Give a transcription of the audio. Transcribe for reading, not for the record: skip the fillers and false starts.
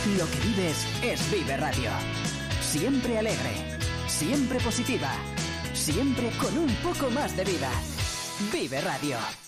Lo que vives es Vive Radio. Siempre alegre, siempre positiva, siempre con un poco más de vida. Vive Radio.